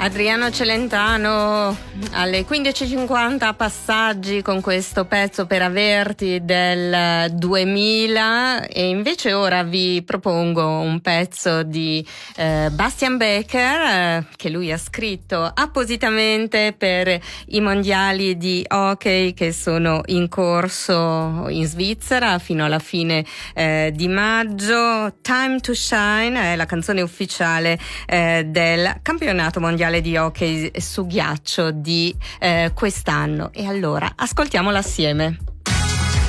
Adriano Celentano alle 15:50 passaggi con questo pezzo per averti del 2000, e invece ora vi propongo un pezzo di Bastian Becker che lui ha scritto appositamente per i mondiali di hockey che sono in corso in Svizzera fino alla fine di maggio. Time to Shine è la canzone ufficiale del campionato mondiale di hockey su ghiaccio di quest'anno, e allora ascoltiamola assieme.